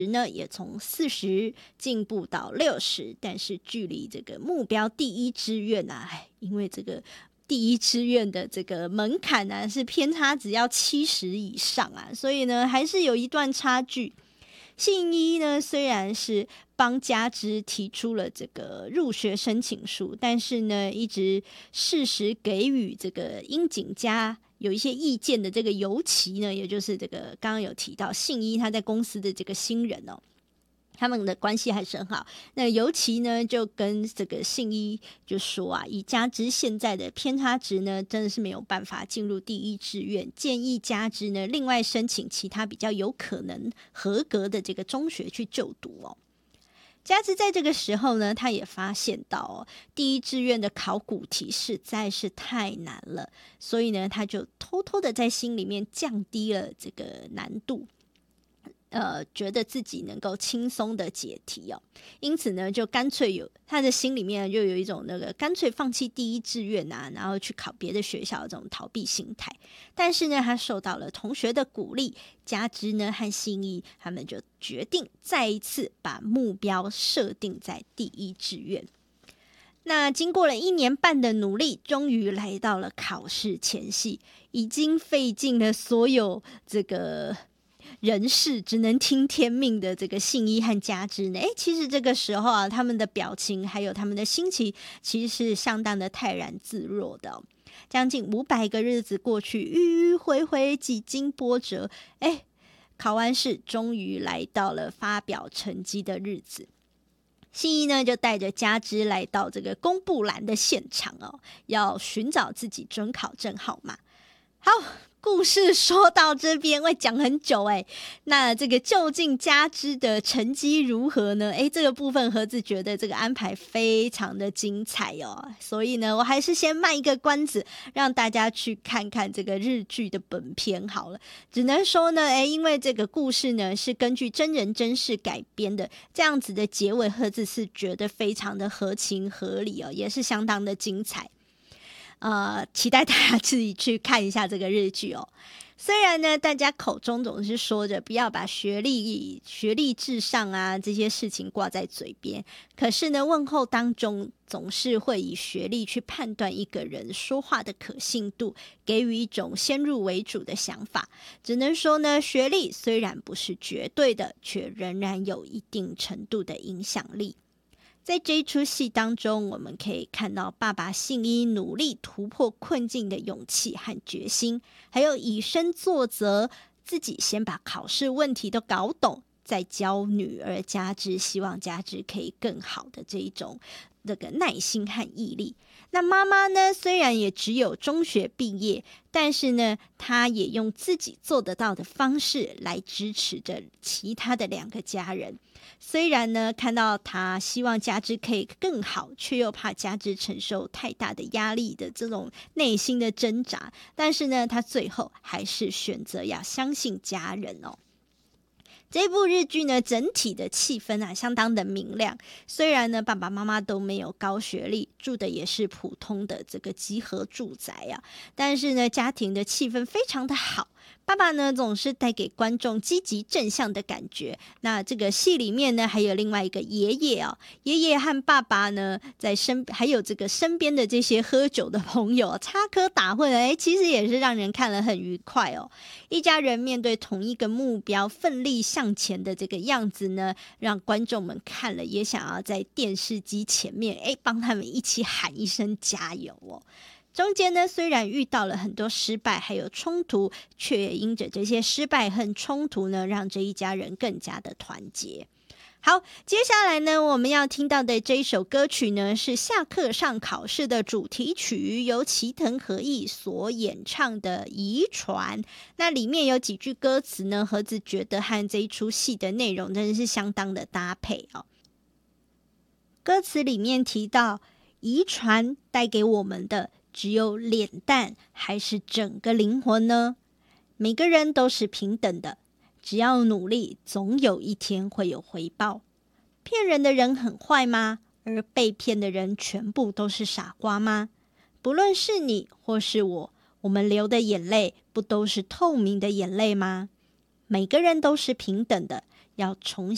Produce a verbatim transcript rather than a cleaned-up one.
呢也从四十进步到六十，但是距离这个目标第一志愿啊，因为这个第一志愿的这个门槛呢、啊、是偏差只要七十以上啊，所以呢还是有一段差距。信一呢虽然是帮佳芝提出了这个入学申请书，但是呢一直适时给予这个樱井家有一些意见的这个尤其呢，也就是这个刚刚有提到信一他在公司的这个新人哦，他们的关系还是很好。那尤其呢就跟这个信一就说啊，以佳芝现在的偏差值呢真的是没有办法进入第一志愿，建议佳芝呢另外申请其他比较有可能合格的这个中学去就读哦。佳芝在这个时候呢，他也发现到哦，第一志愿的考古题实在是太难了，所以呢他就偷偷的在心里面降低了这个难度，呃，觉得自己能够轻松的解题哦，因此呢，就干脆有他的心里面就有一种那个干脆放弃第一志愿啊，然后去考别的学校的这种逃避心态。但是呢，他受到了同学的鼓励，佳芝呢和信一他们就决定再一次把目标设定在第一志愿。那经过了一年半的努力，终于来到了考试前夕，已经费尽了所有这个人事只能听天命的这个信一和佳芝呢，诶，其实这个时候啊，他们的表情还有他们的心情其实是相当的泰然自若的哦。将近五百个日子过去，迂迂回回，几经波折，诶，考完试终于来到了发表成绩的日子。信一呢就带着佳芝来到这个公布栏的现场哦，要寻找自己准考证号码。好，故事说到这边会讲很久诶，那这个究竟佳芝的成绩如何呢？诶，这个部分盒子觉得这个安排非常的精彩哦，所以呢我还是先卖一个关子，让大家去看看这个日剧的本片好了。只能说呢，诶，因为这个故事呢是根据真人真事改编的，这样子的结尾盒子是觉得非常的合情合理哦，也是相当的精彩。呃，期待大家自己去看一下这个日剧哦。虽然呢，大家口中总是说着不要把学历、学历至上啊这些事情挂在嘴边，可是呢，问候当中总是会以学历去判断一个人说话的可信度，给予一种先入为主的想法。只能说呢，学历虽然不是绝对的，却仍然有一定程度的影响力。在这一出戏当中，我们可以看到爸爸信一努力突破困境的勇气和决心，还有以身作则，自己先把考试问题都搞懂，再教女儿佳芝，希望佳芝可以更好的这一种那个耐心和毅力。那妈妈呢，虽然也只有中学毕业，但是呢她也用自己做得到的方式来支持着其他的两个家人。虽然呢看到她希望佳芝可以更好，却又怕佳芝承受太大的压力的这种内心的挣扎，但是呢她最后还是选择要相信家人哦。这部日剧呢，整体的气氛啊相当的明亮。虽然呢爸爸妈妈都没有高学历，住的也是普通的这个集合住宅啊，但是呢家庭的气氛非常的好。爸爸呢总是带给观众积极正向的感觉。那这个戏里面呢还有另外一个爷爷哦，爷爷和爸爸呢在身还有这个身边的这些喝酒的朋友插科打诨，哎，其实也是让人看了很愉快哦。一家人面对同一个目标奋力向前的这个样子呢，让观众们看了也想要在电视机前面哎帮他们一起喊一声加油哦。中间呢虽然遇到了很多失败还有冲突，却也因着这些失败和冲突呢，让这一家人更加的团结。好，接下来呢我们要听到的这一首歌曲呢是下课上考试的主题曲，由齐藤和义所演唱的遗传。那里面有几句歌词呢，盒子觉得和这一出戏的内容真的是相当的搭配哦。歌词里面提到，遗传带给我们的只有脸蛋还是整个灵魂呢？每个人都是平等的，只要努力，总有一天会有回报。骗人的人很坏吗？而被骗的人全部都是傻瓜吗？不论是你或是我，我们流的眼泪不都是透明的眼泪吗？每个人都是平等的，要重